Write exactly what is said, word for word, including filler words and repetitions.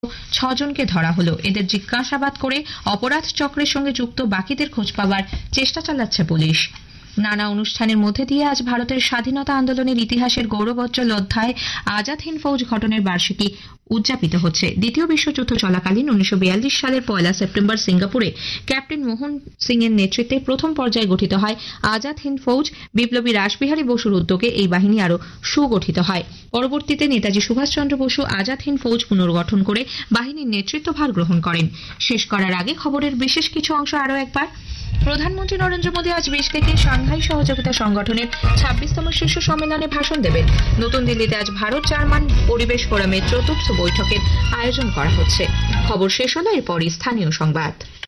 ছজনকে ধরা হলো। এদের জিজ্ঞাসাবাদ করে অপরাধ চক্রের সঙ্গে যুক্ত বাকিদের খোঁজ পাওয়ার চেষ্টা চালাচ্ছে পুলিশ। নানা অনুষ্ঠানের মধ্যে দিয়ে আজ ভারতের স্বাধীনতা আন্দোলনের ইতিহাসের গৌরবোজ্জ্বল অধ্যায় আজাদ হিন্দ ফৌজ গঠনের বার্ষিকী উদযাপিত হচ্ছে। দ্বিতীয় বিশ্বযুদ্ধ চলাকালীন উনিশশো বিয়াল্লিশ সালের পয়লা সেপ্টেম্বর সিঙ্গাপুরে ক্যাপ্টেন মোহন সিং এর নেতৃত্বে প্রথম পর্যায়ে গঠিত হয় আজাদ হিন্দ ফৌজ। বিপ্লবী রাসবিহারী বসুর উদ্যোগে এই বাহিনী আরও সুগঠিত হয়। পরবর্তীতে নেতাজি সুভাষচন্দ্র বসু আজাদ হিন্দ ফৌজ পুনর্গঠন করে বাহিনীর নেতৃত্বভার গ্রহণ করেন। শেষ করার আগে খবরের বিশেষ কিছু অংশ আরও একবার। প্রধানমন্ত্রী নরেন্দ্র মোদী আজ বিশকেকে সাংহাই সহযোগিতা সংগঠনের ছাব্বিশতম শীর্ষ সম্মেলনে ভাষণ দেবেন। নতুন দিল্লিতে আজ ভারত জার্মান পরিবেশ ফোরামের চতুর্থ বৈঠকের আয়োজন করা হচ্ছে। খবর শেষ হলো, এরপরই স্থানীয় সংবাদ।